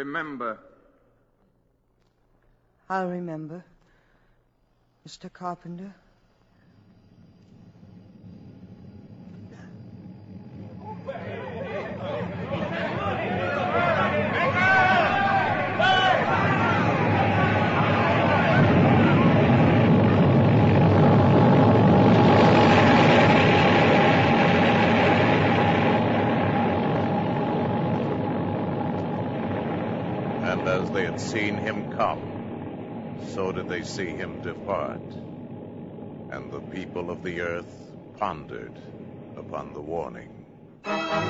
Remember. I'll remember, Mr. Carpenter. And as they had seen him come, so did they see him depart. And the people of the earth pondered upon the warning.